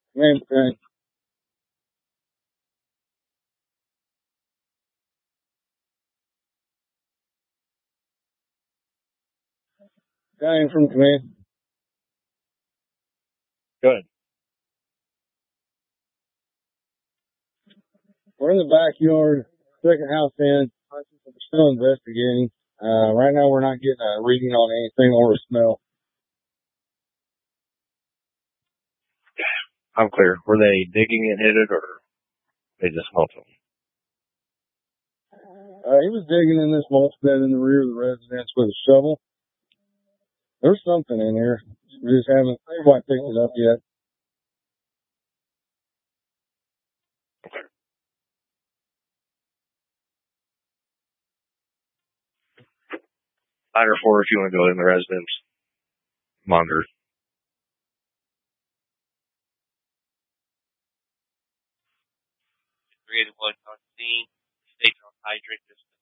Name thing. Guy in from command. Good. We're in the backyard, second house in. We're still investigating. Right now we're not getting a reading on anything or a smell. I'm clear. Were they digging and hit it, or they just smelt it? He was digging in this mulch bed in the rear of the residence with a shovel. There's something in here. We just haven't quite picked it up yet. Either four if you want to go in the residence. Monitor. Created one on scene. State on hydrant. Just